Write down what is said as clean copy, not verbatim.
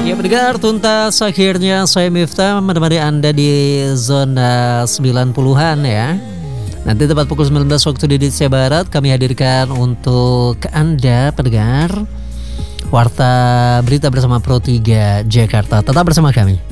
Ya pendengar, tuntas akhirnya saya Miftah menemani Anda di zona 90-an ya. Nanti tepat pukul 19 waktu di Indonesia Barat kami hadirkan untuk Anda pendengar Warta Berita bersama Pro 3 Jakarta. Tetap bersama kami.